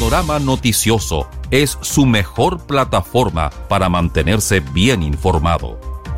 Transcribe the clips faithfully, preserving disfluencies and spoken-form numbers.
Panorama Noticioso es su mejor plataforma para mantenerse bien informado.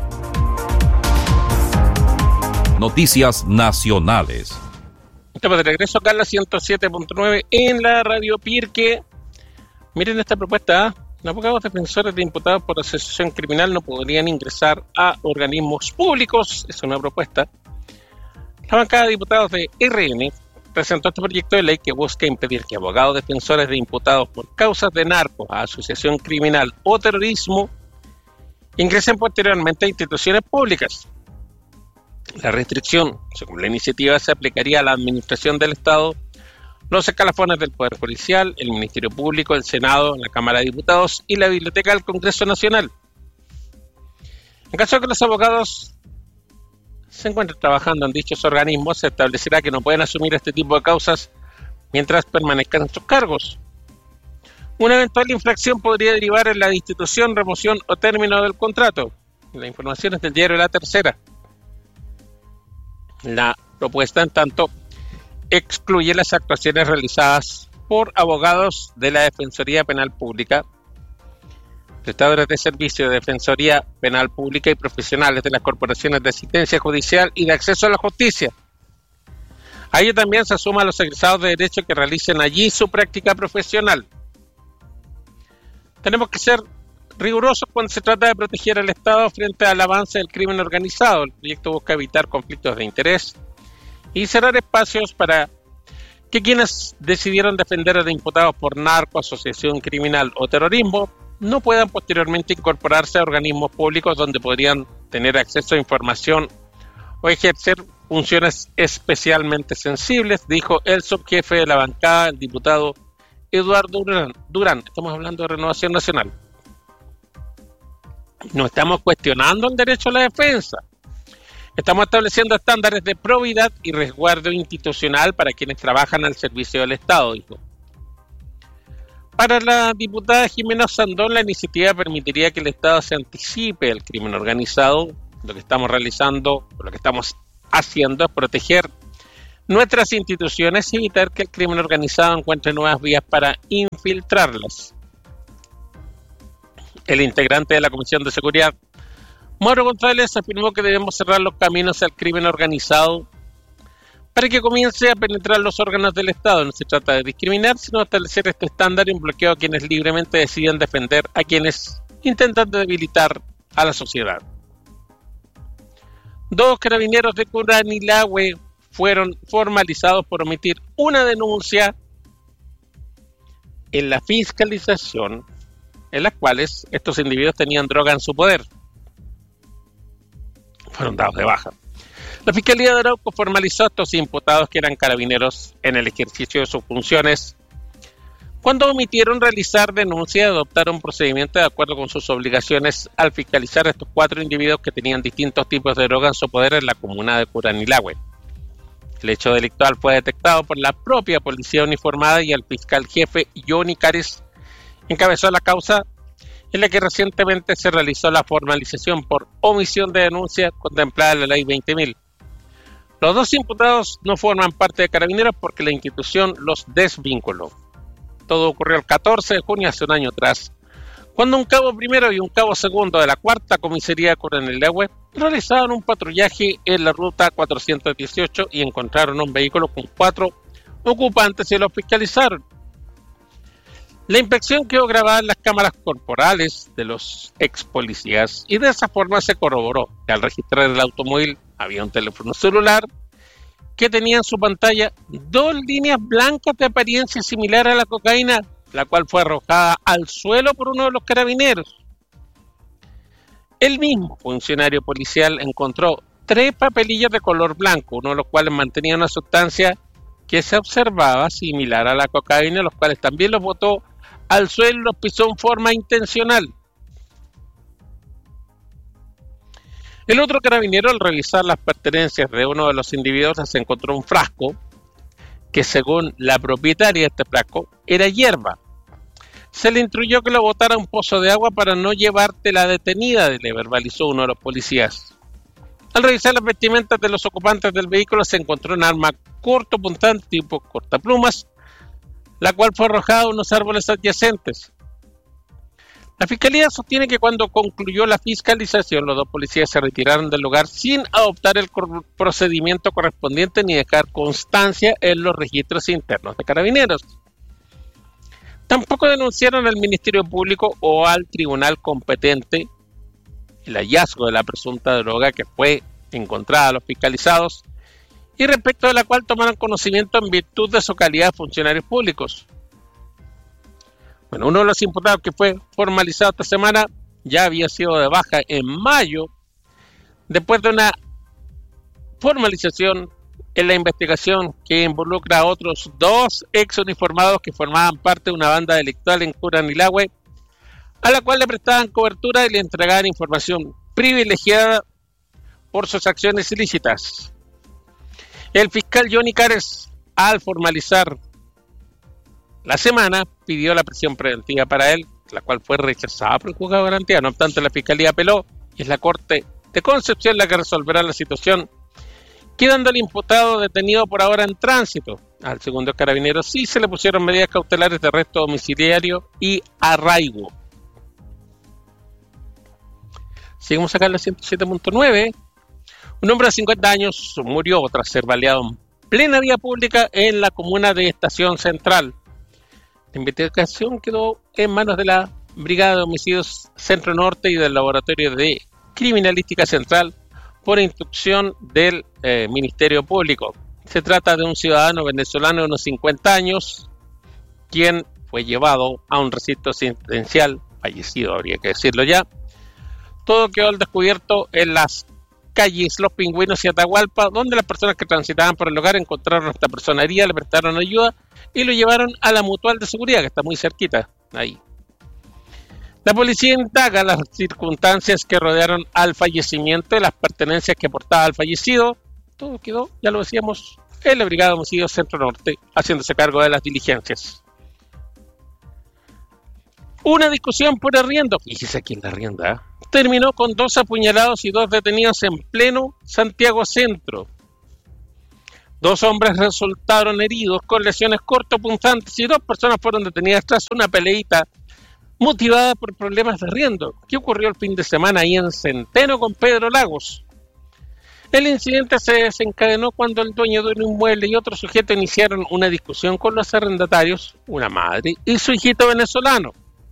Noticias nacionales. Estamos de regreso acá en la ciento siete punto nueve en la Radio Pirque. Miren esta propuesta, ¿eh? Los abogados defensores de imputados por asociación criminal no podrían ingresar a organismos públicos. Es una propuesta. La bancada de diputados de R N presentó este proyecto de ley que busca impedir que abogados defensores de imputados por causas de narco, asociación criminal o terrorismo ingresen posteriormente a instituciones públicas. La restricción, según la iniciativa, se aplicaría a la administración del Estado, los escalafones del Poder Judicial, el Ministerio Público, el Senado, la Cámara de Diputados y la Biblioteca del Congreso Nacional. En caso de que los abogados se encuentren trabajando en dichos organismos, se establecerá que no pueden asumir este tipo de causas mientras permanezcan en sus cargos. Una eventual infracción podría derivar en la destitución, remoción o término del contrato. La información es del diario La Tercera. La propuesta, en tanto, excluye las actuaciones realizadas por abogados de la Defensoría Penal Pública, prestadores de servicio de Defensoría Penal Pública y profesionales de las corporaciones de asistencia judicial y de acceso a la justicia. A ello también se suman los egresados de Derecho que realicen allí su práctica profesional. Tenemos que ser rigurosos cuando se trata de proteger al Estado frente al avance del crimen organizado. El proyecto busca evitar conflictos de interés y cerrar espacios para que quienes decidieron defender a los imputados por narco, asociación criminal o terrorismo no puedan posteriormente incorporarse a organismos públicos donde podrían tener acceso a información o ejercer funciones especialmente sensibles, dijo el subjefe de la bancada, el diputado Eduardo Durán. Durán. Estamos hablando de Renovación Nacional. No estamos cuestionando el derecho a la defensa. Estamos estableciendo estándares de probidad y resguardo institucional para quienes trabajan al servicio del Estado, dijo. Para la diputada Jimena Sandón, la iniciativa permitiría que el Estado se anticipe al crimen organizado. Lo que estamos realizando, lo que estamos haciendo es proteger nuestras instituciones y evitar que el crimen organizado encuentre nuevas vías para infiltrarlas. El integrante de la Comisión de Seguridad, Mauro González, afirmó que debemos cerrar los caminos al crimen organizado para que comience a penetrar los órganos del Estado. No se trata de discriminar, sino de establecer este estándar y un bloqueo a quienes libremente deciden defender a quienes intentan debilitar a la sociedad. Dos carabineros de Curanilahue fueron formalizados por omitir una denuncia en la fiscalización en las cuales estos individuos tenían droga en su poder. Fueron dados de baja. La Fiscalía de Arauco formalizó a estos imputados que eran carabineros en el ejercicio de sus funciones cuando omitieron realizar denuncia y adoptar un procedimiento de acuerdo con sus obligaciones al fiscalizar a estos cuatro individuos que tenían distintos tipos de droga en su poder en la comuna de Curanilahue. El hecho delictual fue detectado por la propia policía uniformada y el fiscal jefe Johnny Cares encabezó la causa en la que recientemente se realizó la formalización por omisión de denuncia contemplada en la ley veinte mil. Los dos imputados no forman parte de Carabineros porque la institución los desvinculó. Todo ocurrió el catorce de junio, hace un año atrás, cuando un cabo primero y un cabo segundo de la cuarta comisaría de Curanilahue realizaban un patrullaje en la ruta cuatrocientos dieciocho y encontraron un vehículo con cuatro ocupantes y los fiscalizaron. La inspección quedó grabada en las cámaras corporales de los ex policías y de esa forma se corroboró que al registrar el automóvil había un teléfono celular que tenía en su pantalla dos líneas blancas de apariencia similar a la cocaína, la cual fue arrojada al suelo por uno de los carabineros. El mismo funcionario policial encontró tres papelillos de color blanco, uno de los cuales mantenía una sustancia que se observaba similar a la cocaína, los cuales también los botó al suelo y los pisó en forma intencional. El otro carabinero, al revisar las pertenencias de uno de los individuos, se encontró un frasco que, según la propietaria de este frasco, era hierba. Se le instruyó que lo botara a un pozo de agua para no llevarte la detenida, le verbalizó uno de los policías. Al revisar las vestimentas de los ocupantes del vehículo se encontró un arma cortopunzante tipo cortaplumas, la cual fue arrojada a unos árboles adyacentes. La fiscalía sostiene que cuando concluyó la fiscalización, los dos policías se retiraron del lugar sin adoptar el procedimiento correspondiente ni dejar constancia en los registros internos de Carabineros. Tampoco denunciaron al Ministerio Público o al tribunal competente el hallazgo de la presunta droga que fue encontrada a los fiscalizados y respecto de la cual tomaron conocimiento en virtud de su calidad de funcionarios públicos. Bueno, uno de los imputados que fue formalizado esta semana ya había sido de baja en mayo, después de una formalización en la investigación que involucra a otros dos ex uniformados que formaban parte de una banda delictual en Curanilahue, a la cual le prestaban cobertura y le entregaban información privilegiada por sus acciones ilícitas. El fiscal Johnny Cares, al formalizar la semana, pidió la prisión preventiva para él, la cual fue rechazada por el juzgado de garantía. No obstante, la fiscalía apeló y es la Corte de Concepción la que resolverá la situación, quedando el imputado detenido por ahora en tránsito. Al segundo carabinero sí se le pusieron medidas cautelares de arresto domiciliario y arraigo. Seguimos acá en la ciento siete punto nueve. Un hombre de cincuenta años murió tras ser baleado en plena vía pública en la comuna de Estación Central. La investigación quedó en manos de la Brigada de Homicidios Centro Norte y del Laboratorio de Criminalística Central por instrucción del eh, Ministerio Público. Se trata de un ciudadano venezolano de unos cincuenta años, quien fue llevado a un recinto asistencial, fallecido habría que decirlo ya. Todo quedó al descubierto en las calles Los Pingüinos y Atahualpa, donde las personas que transitaban por el lugar encontraron a esta persona herida, le prestaron ayuda y lo llevaron a la Mutual de Seguridad, que está muy cerquita, ahí. La policía indaga las circunstancias que rodearon al fallecimiento y las pertenencias que portaba al fallecido. Todo quedó, ya lo decíamos, en la Brigada de Homicidios Centro Norte, haciéndose cargo de las diligencias. Una discusión por arriendo, fíjese quién la arrienda, ¿eh? Terminó con dos apuñalados y dos detenidos en pleno Santiago Centro. Dos hombres resultaron heridos con lesiones cortopunzantes y dos personas fueron detenidas tras una peleita motivada por problemas de arriendo. ¿Qué ocurrió el fin de semana ahí en Centeno con Pedro Lagos? El incidente se desencadenó cuando el dueño de un inmueble y otro sujeto iniciaron una discusión con los arrendatarios, una madre y su hijito venezolano.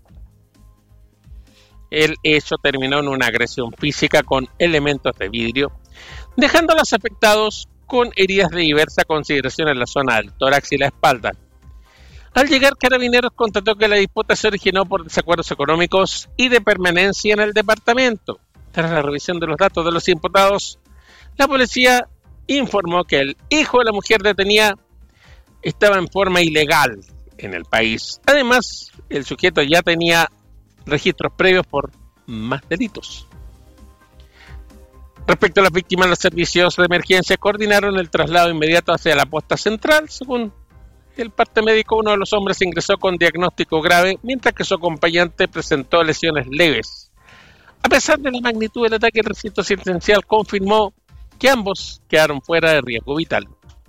El hecho terminó en una agresión física con elementos de vidrio, dejando a los afectados con heridas de diversa consideración en la zona del tórax y la espalda. Al llegar, Carabineros constató que la disputa se originó por desacuerdos económicos y de permanencia en el departamento. Tras la revisión de los datos de los imputados, la policía informó que el hijo de la mujer detenida estaba en forma ilegal en el país. Además, el sujeto ya tenía registros previos por más delitos. Respecto a las víctimas, los servicios de emergencia coordinaron el traslado inmediato hacia la posta central. Según el parte médico, uno de los hombres ingresó con diagnóstico grave, mientras que su acompañante presentó lesiones leves. A pesar de la magnitud del ataque, el recinto asistencial confirmó que ambos quedaron fuera de riesgo vital.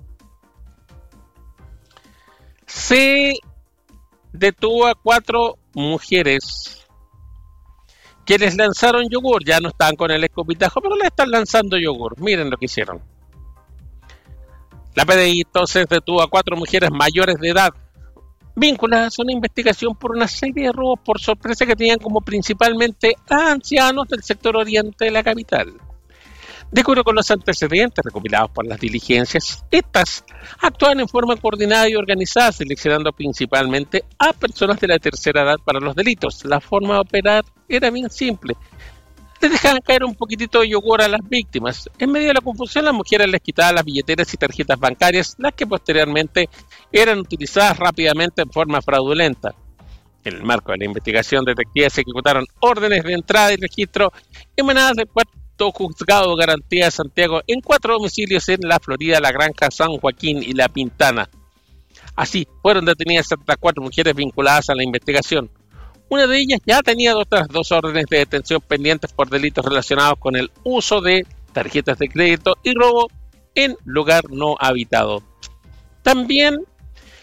Se detuvo a cuatro mujeres que les lanzaron yogur. Ya no estaban con el escopitajo, pero le están lanzando yogur. Miren lo que hicieron. La P D I entonces detuvo a cuatro mujeres mayores de edad vinculadas a una investigación por una serie de robos por sorpresa que tenían como principalmente a ancianos del sector oriente de la capital. De acuerdo con los antecedentes recopilados por las diligencias, estas actúan en forma coordinada y organizada, seleccionando principalmente a personas de la tercera edad para los delitos. La forma de operar era bien simple. Les dejaban caer un poquitito de yogur a las víctimas. En medio de la confusión, las mujeres les quitaban las billeteras y tarjetas bancarias, las que posteriormente eran utilizadas rápidamente en forma fraudulenta. En el marco de la investigación, detectives ejecutaron órdenes de entrada y registro emanadas del cuarto Juzgado de Garantía de Santiago en cuatro domicilios en La Florida, La Granja, San Joaquín y La Pintana. Así, fueron detenidas hasta cuatro mujeres vinculadas a la investigación. Una de ellas ya tenía otras dos órdenes de detención pendientes por delitos relacionados con el uso de tarjetas de crédito y robo en lugar no habitado. También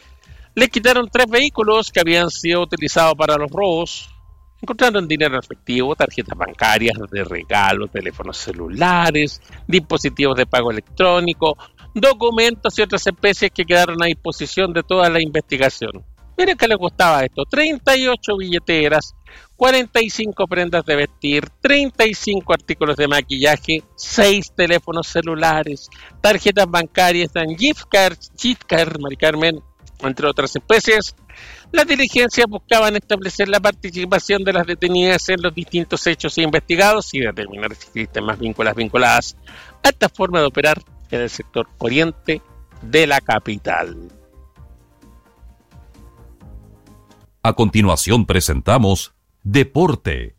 Le quitaron tres vehículos que habían sido utilizados para los robos. Encontraron dinero efectivo, tarjetas bancarias de regalo, teléfonos celulares, dispositivos de pago electrónico, documentos y otras especies que quedaron a disposición de toda la investigación. Miren que les gustaba esto: treinta y ocho billeteras, cuarenta y cinco prendas de vestir, treinta y cinco artículos de maquillaje, seis teléfonos celulares, tarjetas bancarias, gift cards, gift cards, Mari Carmen, entre otras especies. Las diligencias buscaban establecer la participación de las detenidas en los distintos hechos investigados y determinar si existen más vínculos vinculadas a esta forma de operar en el sector oriente de la capital. A continuación presentamos Deporte.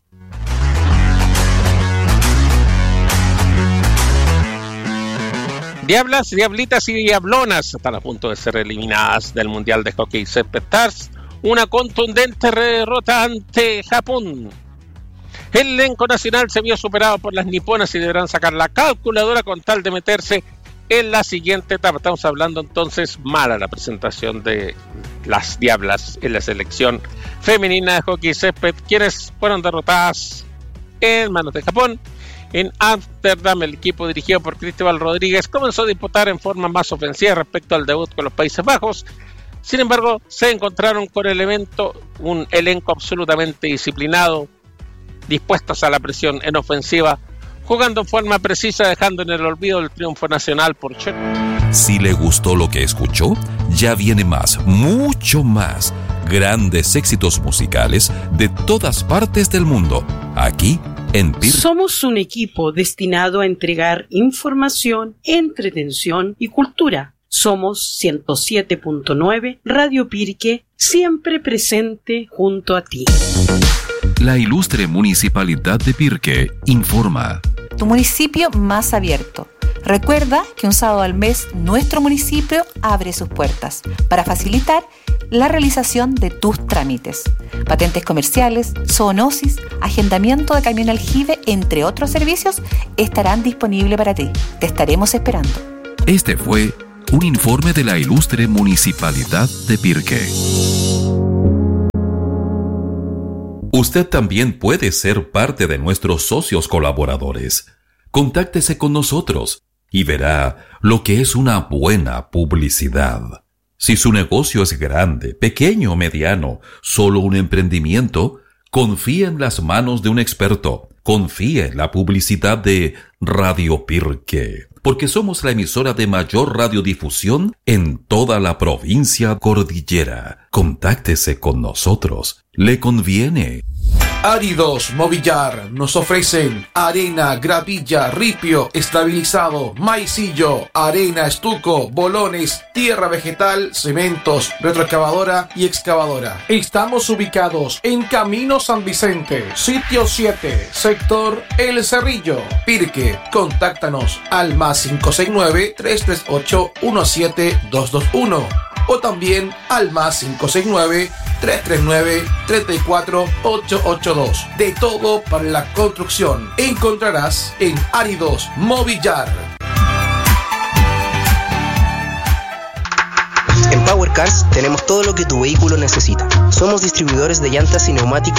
Diablas, diablitas y diablonas están a punto de ser eliminadas del Mundial de Hockey Césped Tars. Una contundente derrota ante Japón. El elenco nacional se vio superado por las niponas y deberán sacar la calculadora con tal de meterse en la siguiente etapa. Estamos hablando entonces mala la presentación de las diablas en la selección femenina de Hockey Césped, quienes fueron derrotadas en manos de Japón. En Ámsterdam, el equipo dirigido por Cristóbal Rodríguez comenzó a disputar en forma más ofensiva respecto al debut con los Países Bajos. Sin embargo, se encontraron con el evento, un elenco absolutamente disciplinado, dispuestos a la presión en ofensiva, jugando en forma precisa, dejando en el olvido el triunfo nacional por Checo. Si le gustó lo que escuchó, ya viene más, mucho más. Grandes éxitos musicales de todas partes del mundo, aquí en Pirque. Somos un equipo destinado a entregar información, entretención y cultura. Somos ciento siete punto nueve Radio Pirque, siempre presente junto a ti. La ilustre Municipalidad de Pirque informa. Tu municipio más abierto. Recuerda que un sábado al mes nuestro municipio abre sus puertas para facilitar la realización de tus trámites. Patentes comerciales, zoonosis, agendamiento de camión aljibe, entre otros servicios, estarán disponibles para ti. Te estaremos esperando. Este fue un informe de la ilustre Municipalidad de Pirque. Usted también puede ser parte de nuestros socios colaboradores. Contáctese con nosotros y verá lo que es una buena publicidad. Si su negocio es grande, pequeño o mediano, solo un emprendimiento, confíe en las manos de un experto. Confíe en la publicidad de Radio Pirque, porque somos la emisora de mayor radiodifusión en toda la provincia cordillera. Contáctese con nosotros. Le conviene. Áridos Movillar nos ofrecen arena, gravilla, ripio, estabilizado, maicillo, arena, estuco, bolones, tierra vegetal, cementos, retroexcavadora y excavadora. Estamos ubicados en Camino San Vicente, sitio siete, sector El Cerrillo, Pirque. Contáctanos al más cinco seis nueve, tres tres ocho, uno siete dos dos uno o también al más cinco seis nueve, tres tres nueve, tres cuatro ocho ocho dos. De todo para la construcción encontrarás en Áridos Movillar. En Power Cars tenemos todo lo que tu vehículo necesita. Somos distribuidores de llantas y neumáticos